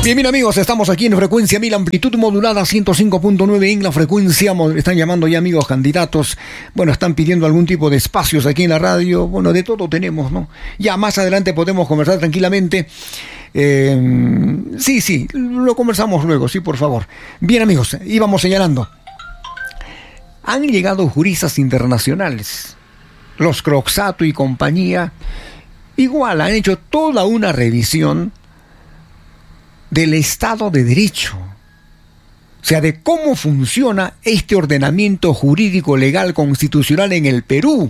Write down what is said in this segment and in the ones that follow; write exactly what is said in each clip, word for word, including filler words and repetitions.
Bien, bien amigos, estamos aquí en frecuencia mil, amplitud modulada ciento cinco punto nueve en la frecuencia. Están llamando ya amigos candidatos. Bueno, están pidiendo algún tipo de espacios aquí en la radio. Bueno, de todo tenemos, ¿no? Ya más adelante podemos conversar tranquilamente. Eh, sí, sí, lo conversamos luego, sí, por favor. Bien amigos, íbamos señalando. Han llegado juristas internacionales. Los Croxato y compañía igual han hecho toda una revisión del Estado de Derecho, o sea, de cómo funciona este ordenamiento jurídico legal constitucional en el Perú.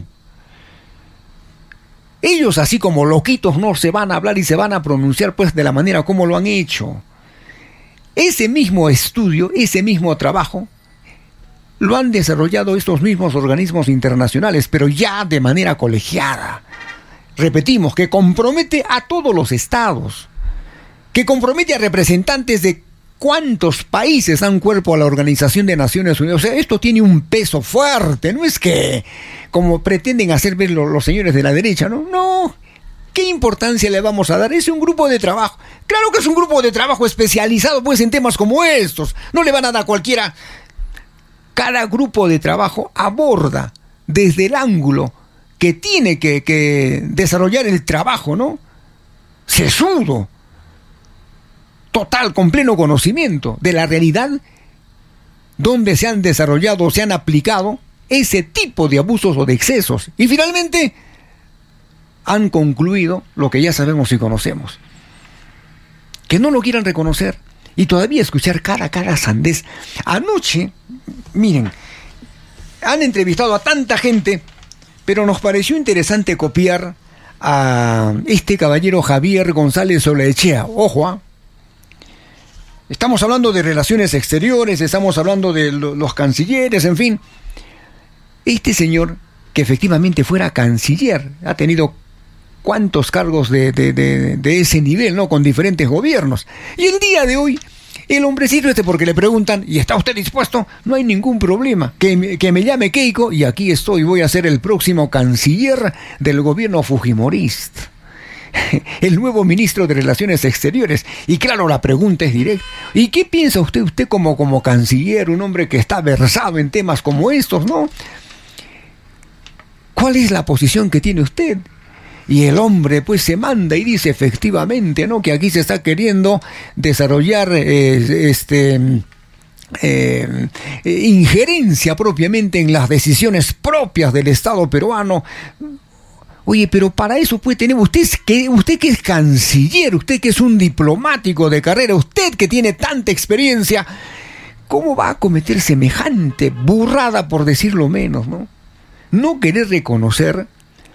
Ellos, así como loquitos, no se van a hablar y se van a pronunciar pues de la manera como lo han hecho. Ese mismo estudio, ese mismo trabajo, lo han desarrollado estos mismos organismos internacionales, pero ya de manera colegiada. Repetimos, que compromete a todos los estados, que compromete a representantes de cuántos países dan cuerpo a la Organización de Naciones Unidas. O sea, esto tiene un peso fuerte, no es que, como pretenden hacer ver los, los señores de la derecha, ¿no? No, ¿qué importancia le vamos a dar? Es un grupo de trabajo. Claro que es un grupo de trabajo especializado, pues, en temas como estos. No le van a dar a cualquiera. Cada grupo de trabajo aborda desde el ángulo que tiene que, que desarrollar el trabajo, ¿no? Sesudo. Total, con pleno conocimiento de la realidad donde se han desarrollado, se han aplicado ese tipo de abusos o de excesos. Y finalmente han concluido lo que ya sabemos y conocemos. Que no lo quieran reconocer y todavía escuchar cara a cara sandez. Anoche, miren, han entrevistado a tanta gente, pero nos pareció interesante copiar a este caballero Javier González Olaechea. Ojo, ¿ah? ¿eh? Estamos hablando de relaciones exteriores, estamos hablando de los cancilleres, en fin. Este señor, que efectivamente fuera canciller, ha tenido cuántos cargos de, de, de, de ese nivel, ¿no? Con diferentes gobiernos. Y el día de hoy, el hombrecito este, porque le preguntan, ¿y está usted dispuesto? No hay ningún problema. Que, que me llame Keiko y aquí estoy, voy a ser el próximo canciller del gobierno fujimorista. El nuevo ministro de Relaciones Exteriores. Y claro, la pregunta es directa. ¿Y qué piensa usted, usted como, como canciller, un hombre que está versado en temas como estos, ¿no? ¿Cuál es la posición que tiene usted? Y el hombre pues se manda y dice efectivamente, ¿no? Que aquí se está queriendo desarrollar eh, este eh, injerencia propiamente en las decisiones propias del Estado peruano. Oye, pero para eso pues tenemos, usted que, usted que es canciller, usted que es un diplomático de carrera, usted que tiene tanta experiencia, ¿cómo va a cometer semejante burrada, por decirlo menos, ¿no? No querer reconocer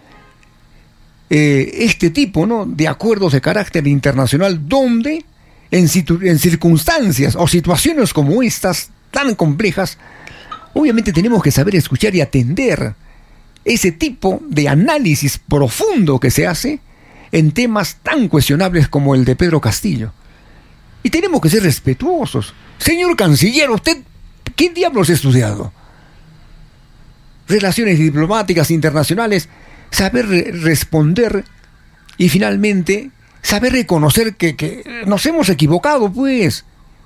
eh, este tipo, ¿no? de acuerdos de carácter internacional donde en, situ- en circunstancias o situaciones como estas, tan complejas, obviamente tenemos que saber escuchar y atender ese tipo de análisis profundo que se hace en temas tan cuestionables como el de Pedro Castillo. Y tenemos que ser respetuosos. Señor canciller, ¿usted qué diablos ha estudiado? Relaciones diplomáticas internacionales, saber re- responder y finalmente saber reconocer que, que nos hemos equivocado, pues.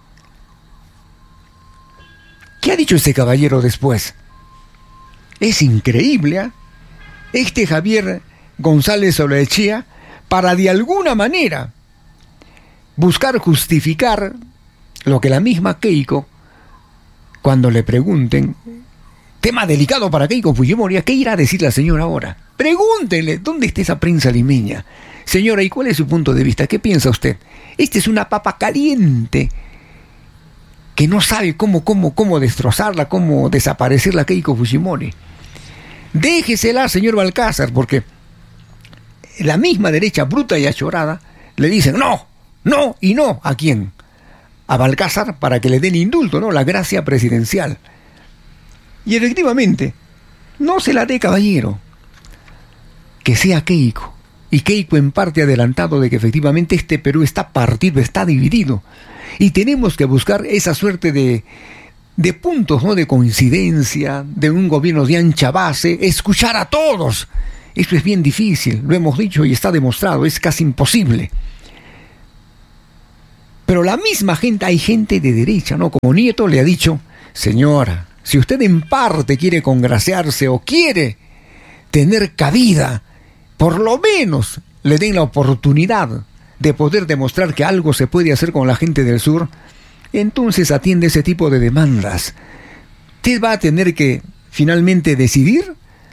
¿Qué ha dicho este caballero después? Es increíble, ¿eh? Este Javier González Olaechea, para de alguna manera buscar justificar lo que la misma Keiko, cuando le pregunten, tema delicado para Keiko Fujimori, ¿qué irá a decir la señora ahora? Pregúntenle, ¿dónde está esa prensa limeña? Señora, ¿y cuál es su punto de vista? ¿Qué piensa usted? Esta es una papa caliente que no sabe cómo, cómo, cómo destrozarla, cómo desaparecerla Keiko Fujimori. Déjesela, señor Balcázar, porque la misma derecha bruta y achorada le dicen no, no y no. ¿A quién? A Balcázar, para que le den indulto, ¿no? La gracia presidencial. Y efectivamente, no se la dé, caballero. Que sea Keiko. Y Keiko en parte adelantado de que efectivamente este Perú está partido, está dividido. Y tenemos que buscar esa suerte de, de puntos, ¿no? de coincidencia, de un gobierno de ancha base, escuchar a todos. Esto es bien difícil, lo hemos dicho y está demostrado, es casi imposible. Pero la misma gente, hay gente de derecha, ¿no? Como Nieto le ha dicho, señora, si usted en parte quiere congraciarse o quiere tener cabida, por lo menos le den la oportunidad de poder demostrar que algo se puede hacer con la gente del sur, entonces atiende ese tipo de demandas. Usted va a tener que finalmente decidir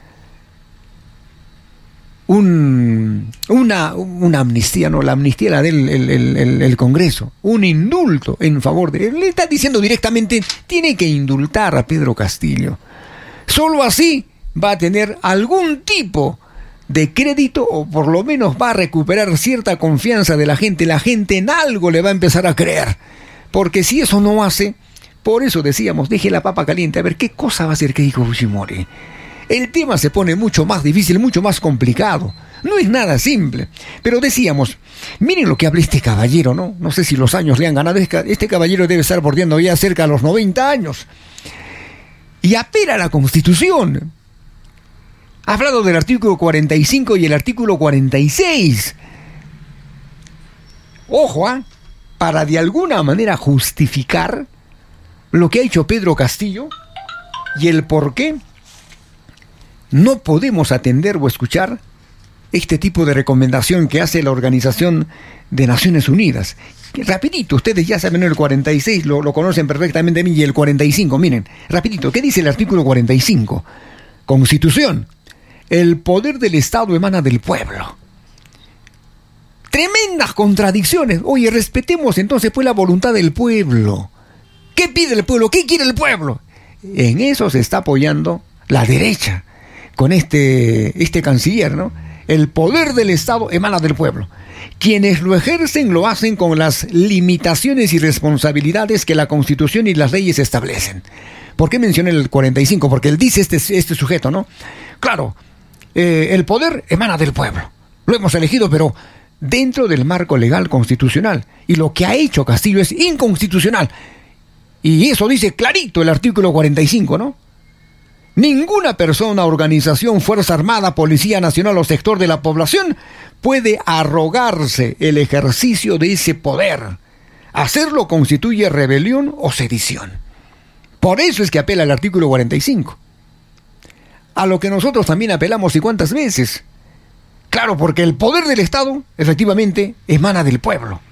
un, una, una amnistía, no, la amnistía la del el, el, el, el Congreso, un indulto en favor de... Le está diciendo directamente, tiene que indultar a Pedro Castillo. Solo así va a tener algún tipo de crédito, o por lo menos va a recuperar cierta confianza de la gente. La gente en algo le va a empezar a creer, porque si eso no hace, por eso decíamos, deje la papa caliente, a ver qué cosa va a hacer Keiko Fujimori. El tema se pone mucho más difícil, mucho más complicado. No es nada simple. Pero decíamos, miren lo que habla este caballero, ¿no? No sé si los años le han ganado. Este caballero debe estar bordeando ya cerca de los noventa años. Y apela a la Constitución. Ha hablado del artículo cuarenta y cinco y el artículo cuarenta y seis. Ojo, ¿eh? Para de alguna manera justificar lo que ha hecho Pedro Castillo y el por qué no podemos atender o escuchar este tipo de recomendación que hace la Organización de Naciones Unidas. Rapidito, ustedes ya saben el cuarenta y seis, lo, lo conocen perfectamente, y el cuarenta y cinco, miren, rapidito, ¿qué dice el artículo cuarenta y cinco? Constitución. El poder del Estado emana del pueblo. Tremendas contradicciones. Oye, respetemos entonces pues la voluntad del pueblo. ¿Qué pide el pueblo? ¿Qué quiere el pueblo? En eso se está apoyando la derecha, con este, este canciller, ¿no? El poder del Estado emana del pueblo. Quienes lo ejercen lo hacen con las limitaciones y responsabilidades que la Constitución y las leyes establecen. ¿Por qué mencioné el cuarenta y cinco? Porque él dice este, este sujeto, ¿no? Claro, eh, el poder emana del pueblo. Lo hemos elegido, pero dentro del marco legal constitucional. Y lo que ha hecho Castillo es inconstitucional. Y eso dice clarito el artículo cuarenta y cinco, ¿no? Ninguna persona, organización, fuerza armada, policía nacional o sector de la población puede arrogarse el ejercicio de ese poder. Hacerlo constituye rebelión o sedición. Por eso es que apela el artículo cuarenta y cinco. A lo que nosotros también apelamos, ¿y cuántas veces? Claro, porque el poder del Estado, efectivamente, emana del pueblo.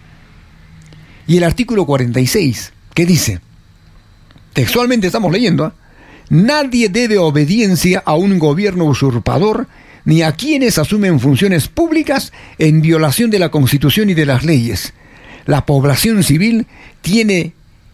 Y el artículo cuarenta y seis, ¿qué dice? Textualmente estamos leyendo, ¿eh? Nadie debe obediencia a un gobierno usurpador ni a quienes asumen funciones públicas en violación de la Constitución y de las leyes. La población civil tiene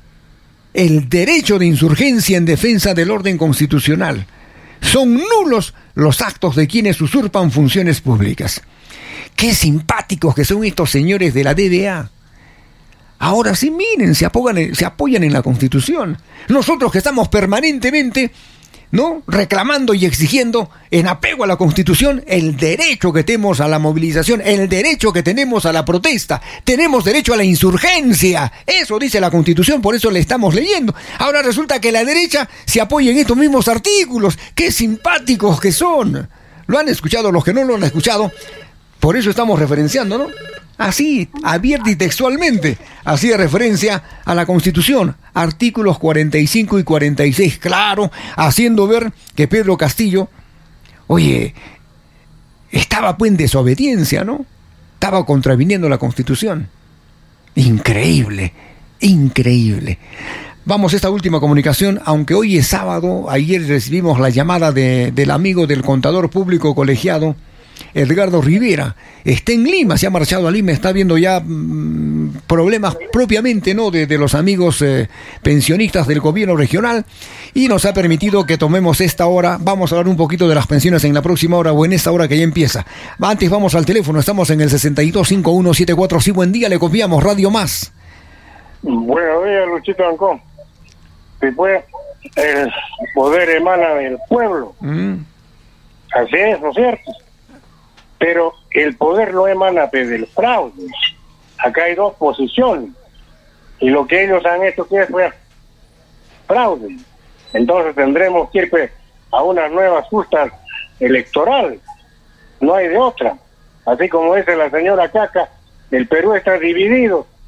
el derecho de insurgencia en defensa del orden constitucional. Son nulos los actos de quienes usurpan funciones públicas. Qué simpáticos que son estos señores de la D D A. Ahora sí, miren, se apoyan, se apoyan en la Constitución. Nosotros que estamos permanentemente, ¿no?, reclamando y exigiendo, en apego a la Constitución, el derecho que tenemos a la movilización, el derecho que tenemos a la protesta, tenemos derecho a la insurgencia. Eso dice la Constitución, por eso le estamos leyendo. Ahora resulta que la derecha se apoya en estos mismos artículos. ¡Qué simpáticos que son! ¿Lo han escuchado los que no lo han escuchado? Por eso estamos referenciando, ¿no? Así, abierta y textualmente, hacía referencia a la Constitución, artículos cuarenta y cinco y cuarenta y seis, claro, haciendo ver que Pedro Castillo, oye, estaba pues en desobediencia, ¿no? Estaba contraviniendo la Constitución. Increíble, increíble. Vamos a esta última comunicación, aunque hoy es sábado, ayer recibimos la llamada de, del amigo del contador público colegiado, Edgardo Rivera. Está en Lima, se ha marchado a Lima, está viendo ya mmm, problemas propiamente, ¿no?, de, de los amigos eh, pensionistas del gobierno regional, y nos ha permitido que tomemos esta hora. Vamos a hablar un poquito de las pensiones en la próxima hora o en esta hora que ya empieza. Antes vamos al teléfono, estamos en el sesenta y dos, cincuenta y uno setenta y cuatro. Sí, buen día, le confiamos, Radio Más. Buenos días, Luchito Ancón. Si pues el poder emana del pueblo. Mm. Así es, ¿no es cierto? Pero el poder no emana del fraude. Acá hay dos posiciones. Y lo que ellos han hecho, ¿qué fue? Fraude. Entonces tendremos que ir pues, a unas nuevas justas electorales. No hay de otra. Así como dice la señora Caca, el Perú está dividido.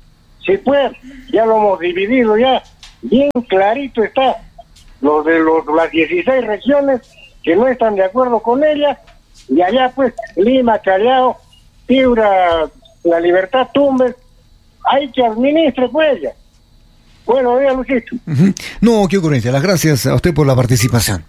Sí, pues, ya lo hemos dividido ya, bien clarito está, los de los, las dieciséis regiones que no están de acuerdo con ella, y allá pues, Lima, Callao, Piura, La Libertad, Tumbes, hay que administre pues ella. Bueno, ya Luchito. Uh-huh. No, qué ocurrencia, las gracias a usted por la participación.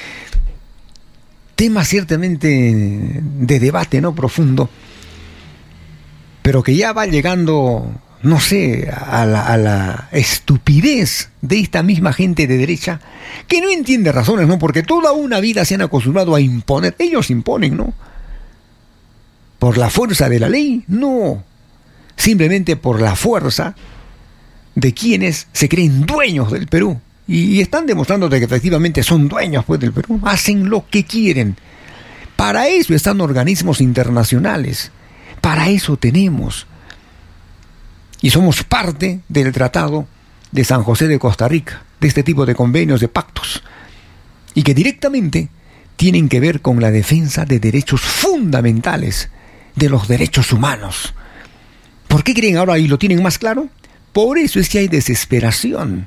Tema ciertamente de debate, ¿no? Profundo, pero que ya va llegando, no sé, a la, a la estupidez de esta misma gente de derecha, que no entiende razones, ¿no? Porque toda una vida se han acostumbrado a imponer, ellos imponen, ¿no? Por la fuerza de la ley, no, simplemente por la fuerza de quienes se creen dueños del Perú. Y están demostrando que efectivamente son dueños pues del Perú, hacen lo que quieren. Para eso están organismos internacionales, para eso tenemos. Y somos parte del Tratado de San José de Costa Rica, de este tipo de convenios, de pactos, y que directamente tienen que ver con la defensa de derechos fundamentales, de los derechos humanos. ¿Por qué creen ahora y lo tienen más claro? Por eso es que hay desesperación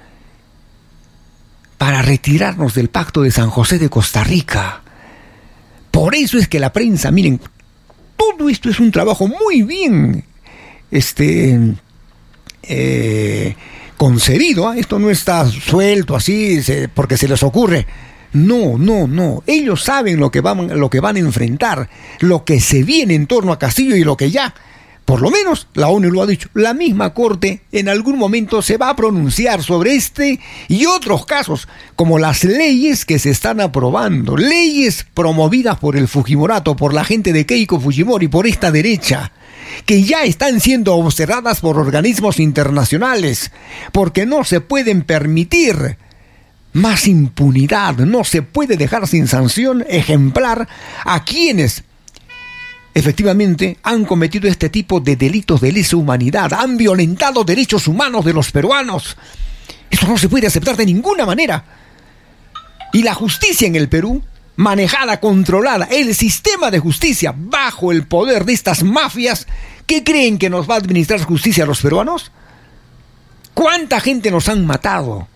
para retirarnos del Pacto de San José de Costa Rica. Por eso es que la prensa, miren, todo esto es un trabajo muy bien este, eh, concebido, ¿eh? Esto no está suelto así se, porque se les ocurre. No, no, no. Ellos saben lo que van, lo que van a enfrentar, lo que se viene en torno a Castillo y lo que ya... Por lo menos la ONU lo ha dicho. La misma Corte en algún momento se va a pronunciar sobre este y otros casos, como las leyes que se están aprobando, leyes promovidas por el Fujimorato, por la gente de Keiko Fujimori, por esta derecha, que ya están siendo observadas por organismos internacionales, porque no se pueden permitir más impunidad, no se puede dejar sin sanción ejemplar a quienes efectivamente han cometido este tipo de delitos de lesa humanidad, han violentado derechos humanos de los peruanos. Esto no se puede aceptar de ninguna manera. Y la justicia en el Perú, manejada, controlada, el sistema de justicia bajo el poder de estas mafias, ¿qué creen que nos va a administrar justicia a los peruanos? ¿Cuánta gente nos han matado?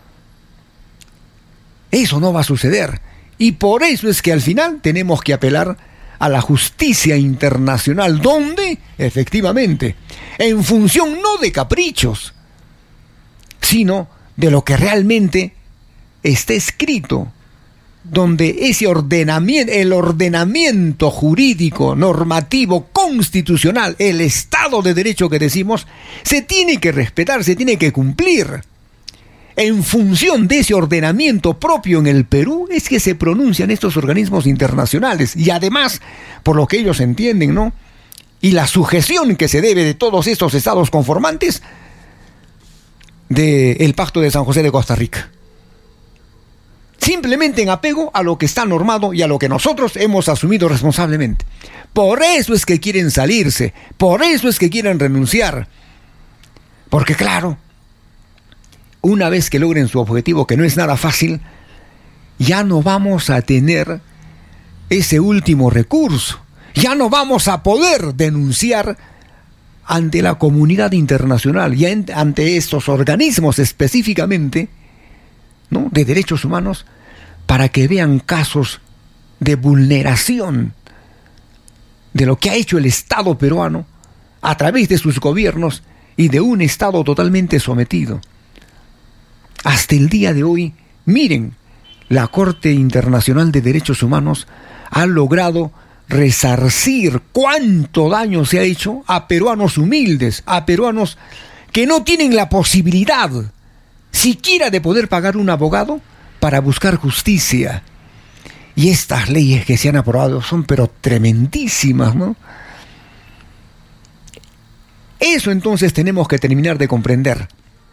Eso no va a suceder. Y por eso es que al final tenemos que apelar a la justicia internacional, donde, efectivamente, en función no de caprichos, sino de lo que realmente está escrito, donde ese ordenamiento, el ordenamiento jurídico, normativo, constitucional, el Estado de Derecho que decimos, se tiene que respetar, se tiene que cumplir. En función de ese ordenamiento propio en el Perú es que se pronuncian estos organismos internacionales. Y además, por lo que ellos entienden, ¿no? Y la sujeción que se debe de todos estos estados conformantes del Pacto de San José de Costa Rica. Simplemente en apego a lo que está normado y a lo que nosotros hemos asumido responsablemente. Por eso es que quieren salirse, por eso es que quieren renunciar. Porque claro, una vez que logren su objetivo, que no es nada fácil, ya no vamos a tener ese último recurso. Ya no vamos a poder denunciar ante la comunidad internacional y ante estos organismos específicamente, ¿no?, de derechos humanos, para que vean casos de vulneración de lo que ha hecho el Estado peruano a través de sus gobiernos y de un Estado totalmente sometido. Hasta el día de hoy, miren, la Corte Internacional de Derechos Humanos ha logrado resarcir cuánto daño se ha hecho a peruanos humildes, a peruanos que no tienen la posibilidad siquiera de poder pagar un abogado para buscar justicia. Y estas leyes que se han aprobado son pero tremendísimas, ¿no? Eso entonces tenemos que terminar de comprender.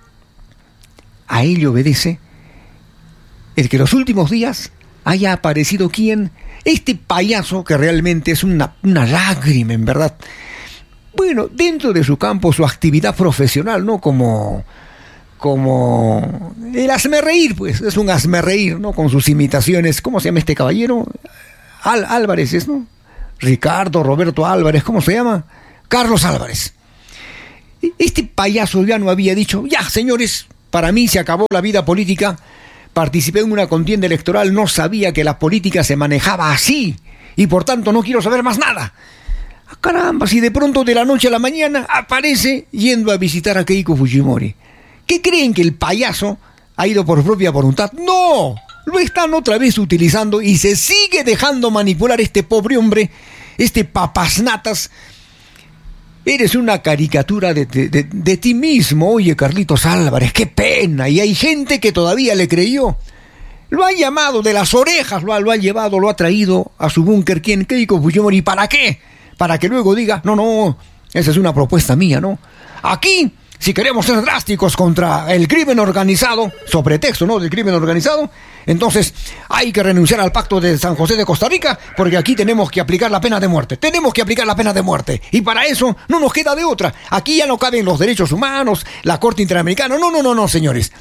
A ello obedece el que los últimos días haya aparecido ¿quién? Este payaso que realmente es una, una lágrima, en verdad. Bueno, dentro de su campo, su actividad profesional, ¿no? Como, como el hazmerreír, pues, es un hazmerreír, ¿no? Con sus imitaciones. ¿Cómo se llama este caballero? Al, Álvarez, ¿es, no? Ricardo, Roberto Álvarez, ¿cómo se llama? Carlos Álvarez. Este payaso ya no había dicho, ya señores, para mí se acabó la vida política, participé en una contienda electoral, no sabía que la política se manejaba así, y por tanto no quiero saber más nada. Caramba, si de pronto de la noche a la mañana aparece yendo a visitar a Keiko Fujimori. ¿Qué creen, que el payaso ha ido por propia voluntad? ¡No! Lo están otra vez utilizando y se sigue dejando manipular este pobre hombre, este papasnatas. Eres una caricatura de, de, de, de ti mismo, oye, Carlitos Álvarez, qué pena. Y hay gente que todavía le creyó. Lo ha llamado de las orejas, lo ha, lo ha llevado, lo ha traído a su búnker. ¿Quién? Keiko Fujimori. ¿Para qué? Para que luego diga, no, no, esa es una propuesta mía, ¿no? Aquí, si queremos ser drásticos contra el crimen organizado, sobre texto, ¿no?, del crimen organizado, entonces hay que renunciar al pacto de San José de Costa Rica, porque aquí tenemos que aplicar la pena de muerte. Tenemos que aplicar la pena de muerte. Y para eso no nos queda de otra. Aquí ya no caben los derechos humanos, la Corte Interamericana. No, no, no, no, señores.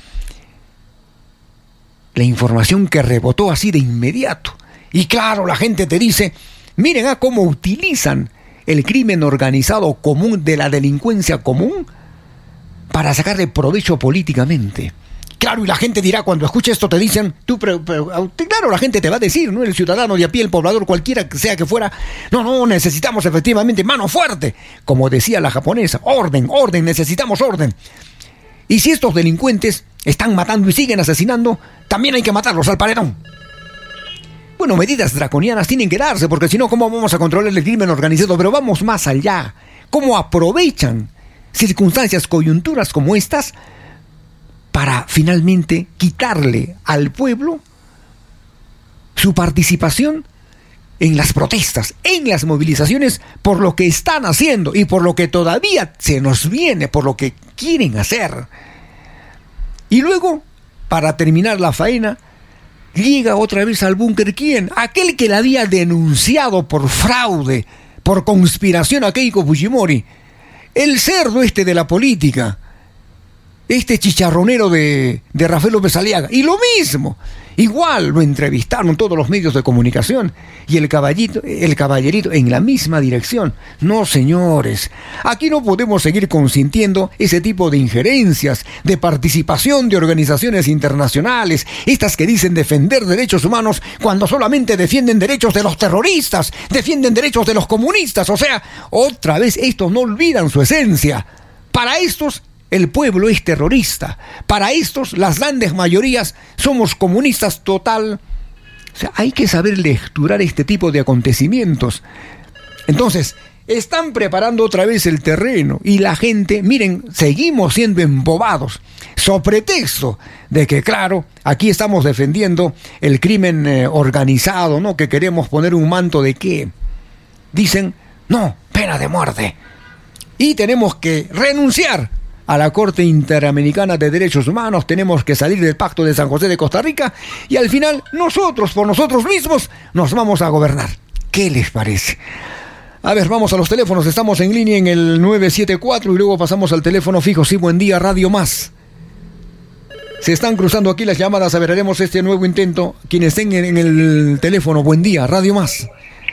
La información que rebotó así de inmediato. Y claro, la gente te dice, miren a cómo utilizan el crimen organizado común, de la delincuencia común, para sacarle provecho políticamente. Claro, y la gente dirá, cuando escuche esto te dicen, tú, pero, pero, claro, la gente te va a decir, ¿no?, el ciudadano de a pie, el poblador, cualquiera que sea que fuera, no, no, necesitamos efectivamente mano fuerte, como decía la japonesa, orden, orden, necesitamos orden. Y si estos delincuentes están matando y siguen asesinando, también hay que matarlos al paredón. Bueno, medidas draconianas tienen que darse, porque si no, ¿cómo vamos a controlar el crimen organizado? Pero vamos más allá. ¿Cómo aprovechan circunstancias, coyunturas como estas para finalmente quitarle al pueblo su participación en las protestas, en las movilizaciones, por lo que están haciendo y por lo que todavía se nos viene, por lo que quieren hacer? Y luego, para terminar la faena, llega otra vez al búnker, ¿quién? Aquel que le había denunciado por fraude, por conspiración a Keiko Fujimori. El cerdo este de la política. Este chicharronero de, de Rafael López Aliaga. Y lo mismo. Igual lo entrevistaron todos los medios de comunicación. Y el caballito, el caballerito en la misma dirección. No, señores. Aquí no podemos seguir consintiendo ese tipo de injerencias, de participación de organizaciones internacionales. Estas que dicen defender derechos humanos cuando solamente defienden derechos de los terroristas. Defienden derechos de los comunistas. O sea, otra vez estos no olvidan su esencia. Para estos, el pueblo es terrorista. Para estos, las grandes mayorías somos comunistas total. O sea, hay que saber lecturar este tipo de acontecimientos. Entonces, están preparando otra vez el terreno. Y la gente, miren, seguimos siendo embobados. Sobre pretexto de que, claro, aquí estamos defendiendo el crimen eh, organizado, ¿no? Que queremos poner un manto de qué. Dicen, no, pena de muerte. Y tenemos que renunciar a la Corte Interamericana de Derechos Humanos, tenemos que salir del Pacto de San José de Costa Rica, y al final nosotros, por nosotros mismos, nos vamos a gobernar. ¿Qué les parece? A ver, vamos a los teléfonos, estamos en línea en el nueve siete cuatro y luego pasamos al teléfono fijo. Sí, buen día, Radio Más. Se están cruzando aquí las llamadas, a ver, haremos este nuevo intento. Quienes estén en el teléfono, buen día, Radio Más.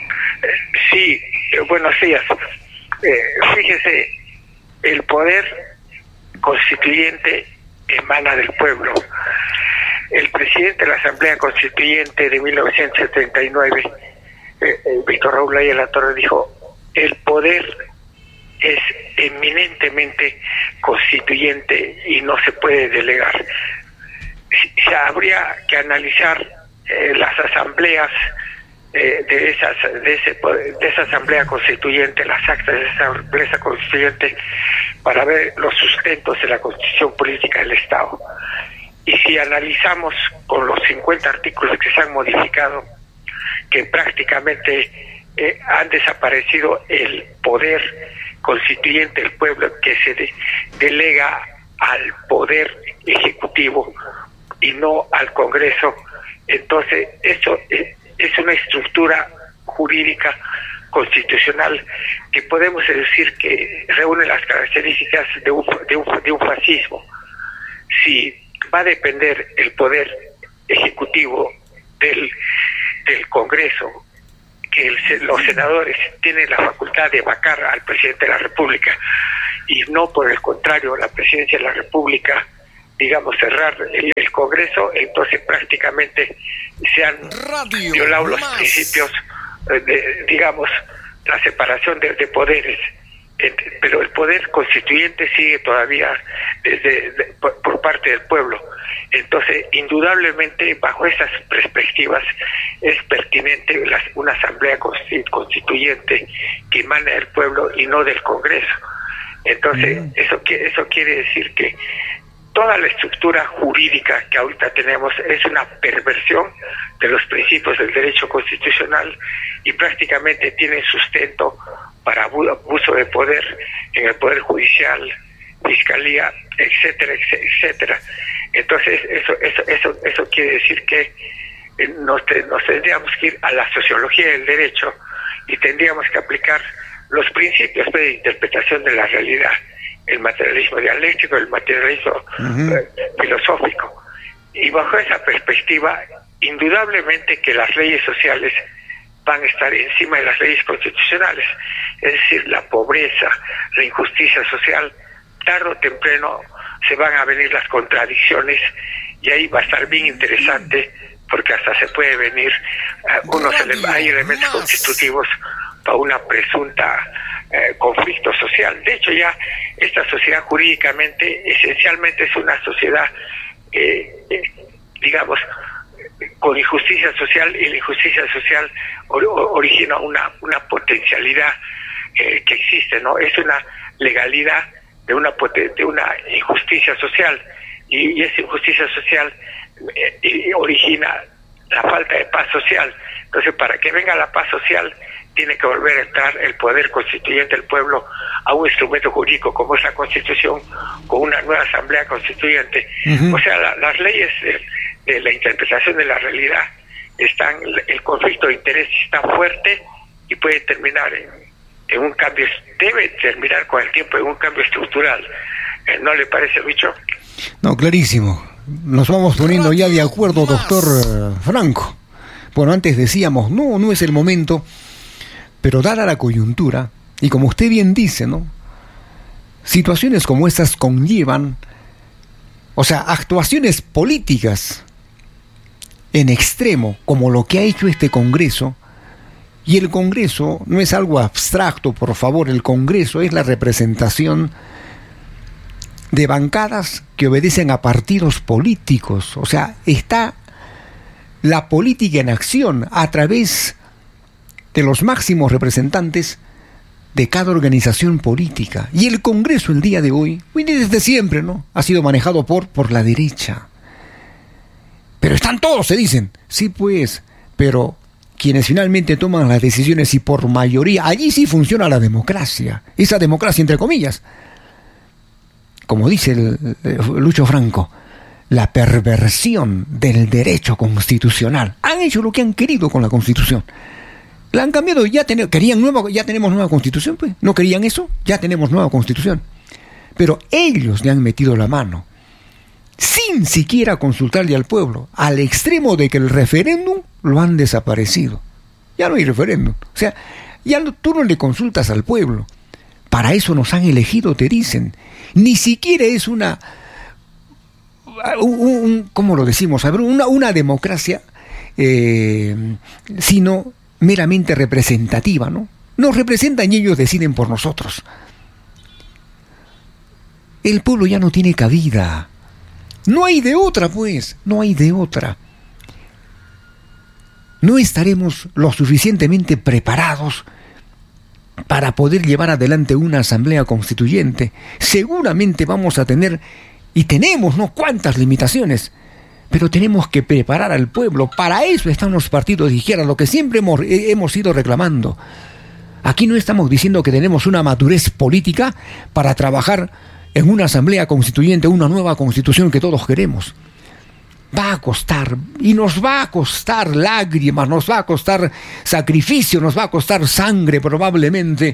Sí, buenos días. Eh, fíjese, el poder constituyente emana del pueblo. El presidente de la Asamblea Constituyente de mil novecientos setenta y nueve, eh, eh, Víctor Raúl Ayala Torres, dijo: el poder es eminentemente constituyente y no se puede delegar. Se habría que analizar eh, las asambleas eh, de esas de ese de esa asamblea constituyente, las actas de esa asamblea constituyente, para ver los sustentos de la Constitución Política del Estado. Y si analizamos con los cincuenta artículos que se han modificado, que prácticamente eh, han desaparecido el poder constituyente del pueblo, que se de, delega al poder ejecutivo y no al Congreso, entonces eso es, es una estructura jurídica constitucional que podemos decir que reúne las características de un, de un, de un fascismo. Si va a depender el poder ejecutivo del, del Congreso, que el, los senadores tienen la facultad de vacar al presidente de la República, y no por el contrario la Presidencia de la República, digamos, cerrar el, el Congreso, entonces prácticamente se han Radio violado los más. principios, de, digamos, la separación de, de poderes. Pero el poder constituyente sigue todavía desde de, por, por parte del pueblo. Entonces, indudablemente, bajo esas perspectivas, es pertinente la, una asamblea constituyente que emane del pueblo y no del Congreso. Entonces, mm. eso, eso quiere decir que toda la estructura jurídica que ahorita tenemos es una perversión de los principios del derecho constitucional y prácticamente tiene sustento para abuso de poder en el Poder Judicial, Fiscalía, etcétera, etcétera. Entonces, eso eso eso eso quiere decir que nos, nos tendríamos que ir a la sociología del derecho y tendríamos que aplicar los principios de interpretación de la realidad, el materialismo dialéctico, el materialismo uh-huh. eh, filosófico. Y bajo esa perspectiva, indudablemente que las leyes sociales van a estar encima de las leyes constitucionales, es decir, la pobreza, la injusticia social, tarde o temprano se van a venir las contradicciones y ahí va a estar bien interesante porque hasta se puede venir uh, unos ele- hay elementos más. constitutivos para una presunta uh, conflicto social. De hecho, ya esta sociedad jurídicamente esencialmente es una sociedad eh, eh, digamos con injusticia social, y la injusticia social or, origina una una potencialidad eh, que existe, ¿no? Es una legalidad de una de una injusticia social, y, y esa injusticia social eh, y origina la falta de paz social. Entonces, para que venga la paz social, tiene que volver a entrar el poder constituyente del pueblo a un instrumento jurídico como es la Constitución, con una nueva asamblea constituyente. Uh-huh. O sea, la, las leyes de, de la interpretación de la realidad están, el conflicto de interés está fuerte y puede terminar en, en un cambio, debe terminar con el tiempo en un cambio estructural. ¿No le parece, Bicho? No, clarísimo. Nos vamos poniendo ya de acuerdo, doctor Franco. Bueno, antes decíamos, no, no es el momento, pero dada la coyuntura, y como usted bien dice, ¿no? Situaciones como estas conllevan, o sea, actuaciones políticas en extremo, como lo que ha hecho este Congreso. Y el Congreso no es algo abstracto, por favor, el Congreso es la representación de bancadas que obedecen a partidos políticos. O sea, está la política en acción a través de los máximos representantes de cada organización política. Y el Congreso el día de hoy, desde siempre, ¿no?, ha sido manejado por, por la derecha. Pero están todos, se dicen. Sí, pues, pero quienes finalmente toman las decisiones y por mayoría, allí sí funciona la democracia. Esa democracia entre comillas. Como dice el, el Lucho Franco, la perversión del derecho constitucional. Han hecho lo que han querido con la Constitución. La han cambiado, ya ten, querían nueva, ya tenemos nueva Constitución, pues. ¿No querían eso? Ya tenemos nueva Constitución. Pero ellos le han metido la mano, sin siquiera consultarle al pueblo, al extremo de que el referéndum lo han desaparecido. Ya no hay referéndum. O sea, ya no, tú no le consultas al pueblo. Para eso nos han elegido, te dicen. Ni siquiera es una, un, un, ¿cómo lo decimos? A ver, una, una democracia, eh, sino meramente representativa, ¿no? Nos representan y ellos deciden por nosotros. El pueblo ya no tiene cabida. No hay de otra, pues, no hay de otra. No estaremos lo suficientemente preparados para poder llevar adelante una asamblea constituyente. Seguramente vamos a tener, y tenemos, ¿no?, cuántas limitaciones, pero tenemos que preparar al pueblo. Para eso están los partidos de izquierda, lo que siempre hemos, hemos ido reclamando. Aquí no estamos diciendo que tenemos una madurez política para trabajar en una asamblea constituyente, una nueva constitución que todos queremos. Va a costar, y nos va a costar lágrimas, nos va a costar sacrificio, nos va a costar sangre probablemente,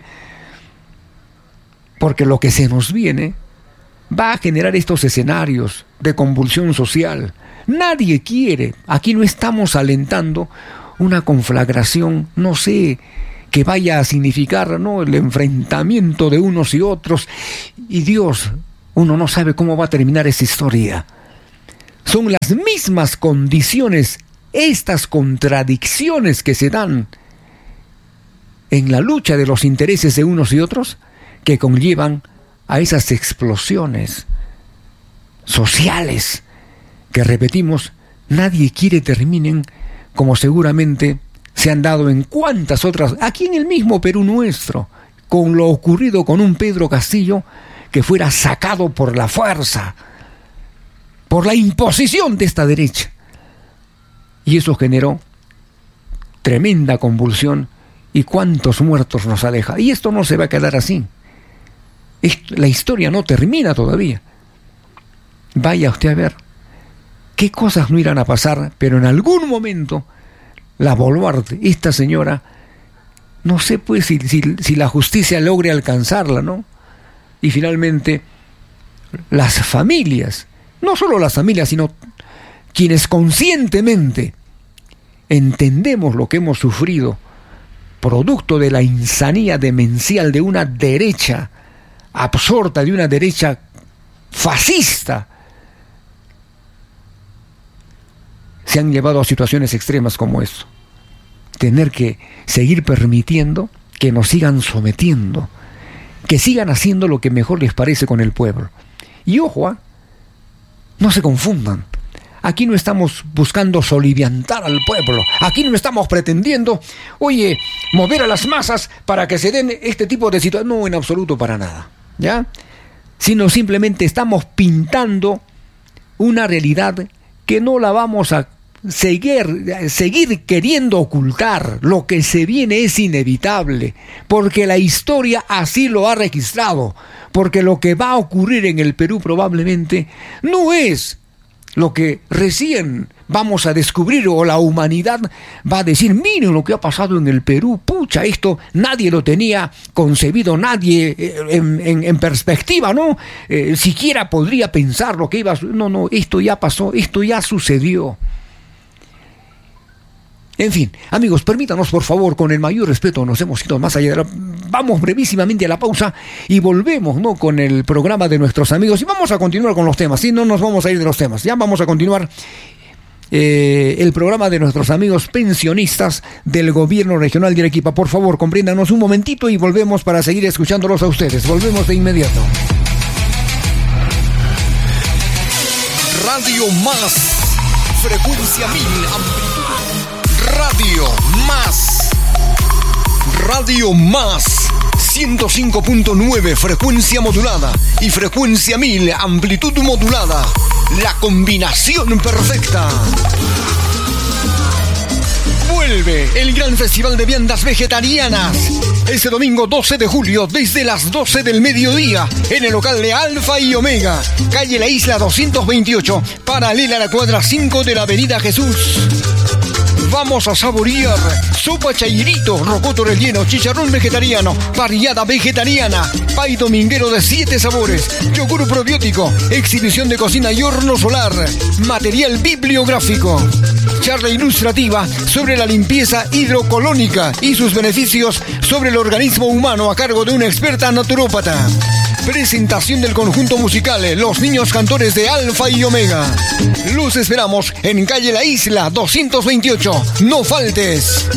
porque lo que se nos viene va a generar estos escenarios de convulsión social. Nadie quiere, aquí no estamos alentando una conflagración, no sé, que vaya a significar, ¿no?, el enfrentamiento de unos y otros. Y Dios, uno no sabe cómo va a terminar esa historia. Son las mismas condiciones, estas contradicciones que se dan en la lucha de los intereses de unos y otros, que conllevan a esas explosiones sociales que, repetimos, nadie quiere terminen, como seguramente se han dado en cuantas otras, aquí en el mismo Perú nuestro, con lo ocurrido con un Pedro Castillo que fuera sacado por la fuerza, por la imposición de esta derecha. Y eso generó tremenda convulsión y cuántos muertos nos aleja. Y esto no se va a quedar así. Esto, la historia no termina todavía. Vaya usted a ver qué cosas no irán a pasar, pero en algún momento la Boluarte, esta señora, no sé pues si, si, si la justicia logre alcanzarla, ¿no? Y finalmente las familias, no solo las familias, sino quienes conscientemente entendemos lo que hemos sufrido, producto de la insanía demencial de una derecha absorta, de una derecha fascista, se han llevado a situaciones extremas como esto. Tener que seguir permitiendo que nos sigan sometiendo, que sigan haciendo lo que mejor les parece con el pueblo. Y ojo, ¿eh? No se confundan. Aquí no estamos buscando soliviantar al pueblo. Aquí no estamos pretendiendo, oye, mover a las masas para que se den este tipo de situaciones. No, en absoluto, para nada, ¿ya? Sino simplemente estamos pintando una realidad que no la vamos a seguir, seguir queriendo ocultar. Lo que se viene es inevitable, porque la historia así lo ha registrado, porque lo que va a ocurrir en el Perú probablemente no es lo que recién vamos a descubrir, o la humanidad va a decir, miren lo que ha pasado en el Perú, pucha, esto nadie lo tenía concebido, nadie eh, en, en, en perspectiva, ¿no? Eh, siquiera podría pensar lo que iba a... No, no, esto ya pasó, esto ya sucedió. En fin, amigos, permítanos por favor, con el mayor respeto, nos hemos ido más allá de la... Vamos brevísimamente a la pausa y volvemos, ¿no?, con el programa de nuestros amigos, y vamos a continuar con los temas, ¿sí? No nos vamos a ir de los temas, ya vamos a continuar eh, el programa de nuestros amigos pensionistas del gobierno regional de Arequipa. Por favor, compréndanos un momentito y volvemos para seguir escuchándolos a ustedes. Volvemos de inmediato. Radio Más, frecuencia mil, amplitud. Radio Más, Radio Más, ciento cinco punto nueve, frecuencia modulada, y frecuencia mil, amplitud modulada. La combinación perfecta. Vuelve el gran festival de viandas vegetarianas este domingo doce de julio desde las doce del mediodía en el local de Alfa y Omega, calle La Isla doscientos veintiocho, paralela a la cuadra cinco de la avenida Jesús. Vamos a saborear sopa chairito, rocoto relleno, chicharrón vegetariano, parrillada vegetariana, pay dominguero de siete sabores, yogur probiótico, exhibición de cocina y horno solar, material bibliográfico, charla ilustrativa sobre la limpieza hidrocolónica y sus beneficios sobre el organismo humano a cargo de una experta naturópata. Presentación del conjunto musical Los Niños Cantores de Alfa y Omega. Los esperamos en calle La Isla doscientos veintiocho. No faltes.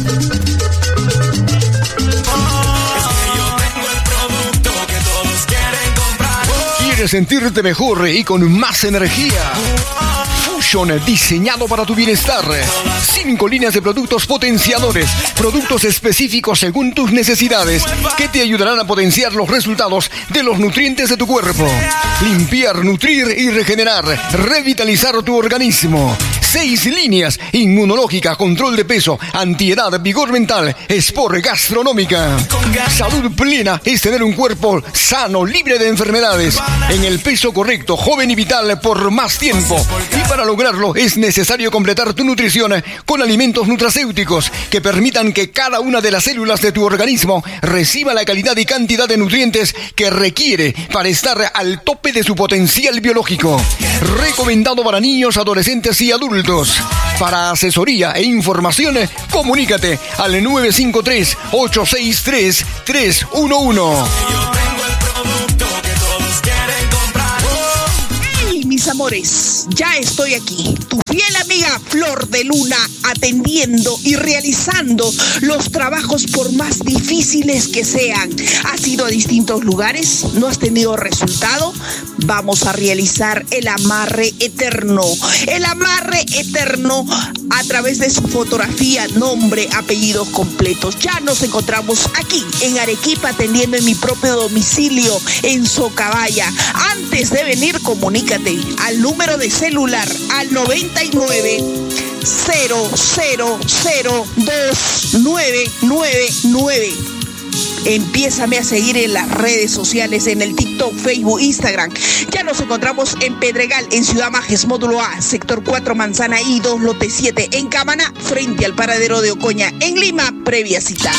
¿Quieres sentirte mejor y con más energía? Fusion, diseñado para tu bienestar. Cinco líneas de productos potenciadores, productos específicos según tus necesidades, que te ayudarán a potenciar los resultados de los nutrientes de tu cuerpo. Limpiar, nutrir y regenerar, revitalizar tu organismo. Seis líneas: inmunológica, control de peso, antiedad, vigor mental, sport, gastronómica. Salud plena es tener un cuerpo sano, libre de enfermedades, en el peso correcto, joven y vital por más tiempo. Y para lograrlo es necesario completar tu nutrición con alimentos nutracéuticos que permitan que cada una de las células de tu organismo reciba la calidad y cantidad de nutrientes que requiere para estar al tope de su potencial biológico. Recomendado para niños, adolescentes y adultos. adultos. Para asesoría e informaciones, comunícate al nueve cinco tres, ocho seis tres, tres uno uno. ¡Hey, mis amores! Ya estoy aquí, tu fiel amiga Flor de Luna, atendiendo y realizando los trabajos por más difíciles que sean. ¿Has ido a distintos lugares? ¿No has tenido resultado? Vamos a realizar el amarre eterno. El amarre eterno a través de su fotografía, nombre, apellidos completos. Ya nos encontramos aquí en Arequipa, atendiendo en mi propio domicilio en Socabaya. Antes de venir, comunícate al número de celular al noventa y nueve, cero cero cero, dos nueve nueve nueve. Empiézame a seguir en las redes sociales, en el TikTok, Facebook, Instagram. Ya nos encontramos en Pedregal, en Ciudad Majes, módulo A, sector cuatro, manzana I dos, lote siete. En Camaná, frente al paradero de Ocoña. En Lima, previa cita.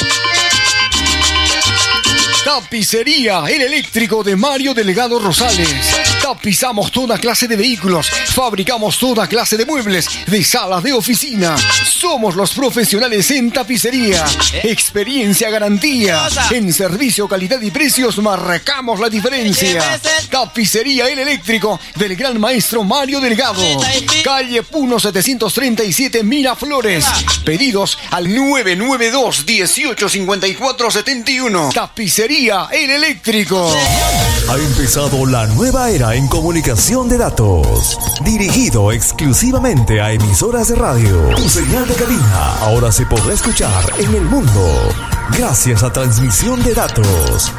Tapicería El Eléctrico de Mario Delgado Rosales. Tapizamos toda clase de vehículos, fabricamos toda clase de muebles, de salas de oficina. Somos los profesionales en tapicería. Experiencia, garantía. En servicio, calidad y precios marcamos la diferencia. Tapicería El Eléctrico del gran maestro Mario Delgado. Calle Puno setecientos treinta y siete, Miraflores. Pedidos al nueve nueve dos, uno ocho cinco cuatro siete uno. Tapicería El Eléctrico. Ha empezado la nueva era en comunicación de datos, dirigido exclusivamente a emisoras de radio. Tu señal de cabina ahora se podrá escuchar en el mundo gracias a transmisión de datos.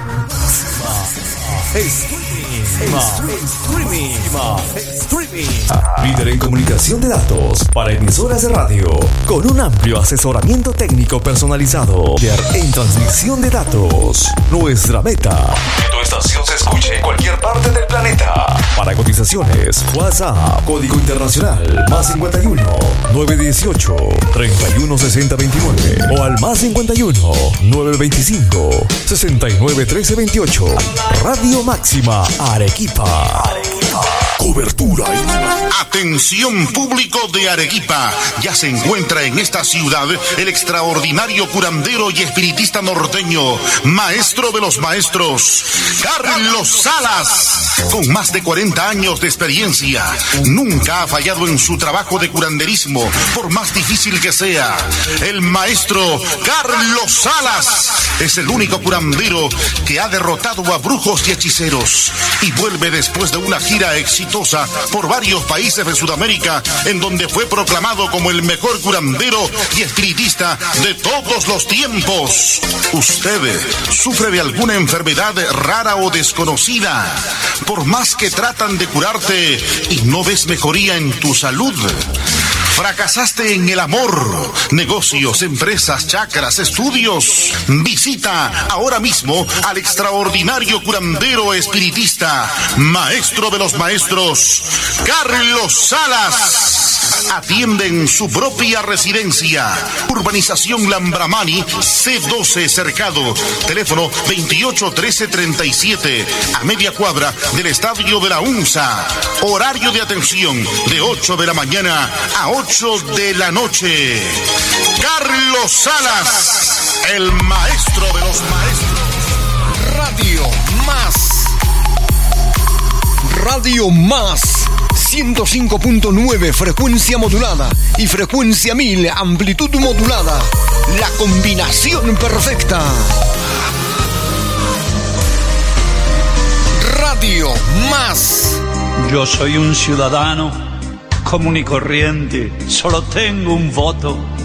Streaming. Streaming. Líder en comunicación de datos para emisoras de radio, con un amplio asesoramiento técnico personalizado en transmisión de datos. Nuestra meta: que tu estación se escuche en cualquier parte del planeta. Para cotizaciones, WhatsApp, código internacional, más cincuenta y uno, novecientos dieciocho, treinta y uno sesenta veintinueve o al más cincuenta y uno, novecientos veinticinco, sesenta y nueve trece veintiocho. Radio Máxima Arequipa. Arequipa. Cobertura. Atención público de Arequipa. Ya se encuentra en esta ciudad el extraordinario curandero y espiritista norteño, maestro de los maestros, Carlos Salas. Con más de cuarenta años de experiencia, nunca ha fallado en su trabajo de curanderismo, por más difícil que sea. El maestro Carlos Salas es el único curandero que ha derrotado a brujos y hechiceros y vuelve después de una gira exitosa por varios países de Sudamérica, en donde fue proclamado como el mejor curandero y espiritista de todos los tiempos. ¿Usted sufre de alguna enfermedad rara o desconocida? Por más que tratan de curarte y no ves mejoría en tu salud. ¿Fracasaste en el amor, negocios, empresas, chakras, estudios? Visita ahora mismo al extraordinario curandero espiritista, maestro de los maestros, Carlos Salas. Atiende en su propia residencia. Urbanización Lambramani, C doce Cercado. Teléfono veintiocho trece treinta y siete, a media cuadra del Estadio de la UNSA. Horario de atención de ocho de la mañana a ocho de la noche. Carlos Salas, el maestro de los maestros. Radio Más. Radio Más. ciento cinco punto nueve, frecuencia modulada, y frecuencia mil, amplitud modulada. La combinación perfecta. Radio Más. Yo soy un ciudadano común y corriente, solo tengo un voto.